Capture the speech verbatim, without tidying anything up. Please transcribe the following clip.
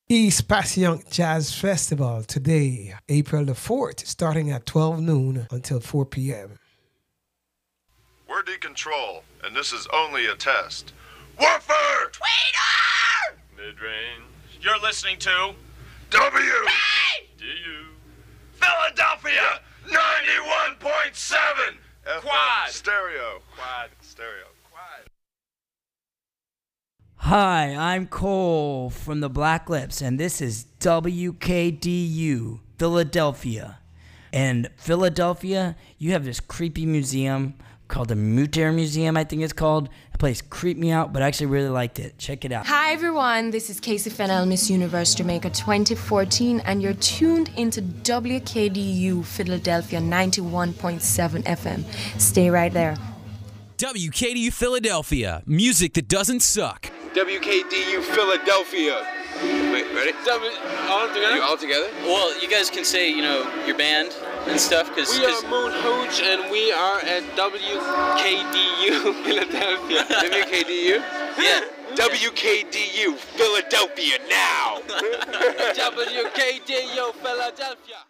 East Passyunk Jazz Festival today, April the fourth, starting at twelve noon until four p.m. We're D-Control, and this is only a test. Woofer! Tweeter! Mid-range. You're listening to W! D U Philadelphia ninety-one point seven! Quad. Stereo. Quad. Stereo. Quad. Hi, I'm Cole from the Black Lips, and this is W K D U, Philadelphia. And Philadelphia, you have this creepy museum called the Mutter Museum, I think it's called. The place creeped me out, but I actually really liked it. Check it out. Hi everyone, this is Casey Fennell, Miss Universe Jamaica twenty fourteen, and you're tuned into W K D U Philadelphia ninety-one point seven F M. Stay right there. W K D U Philadelphia, music that doesn't suck. W K D U Philadelphia. Wait, ready? W- all together? You all together? Well, you guys can say, you know, your band and stuff, because... We are Moon Hooch, and we are at W K D U Philadelphia. W K D U? Yeah. W K D U Philadelphia now! W K D U Philadelphia.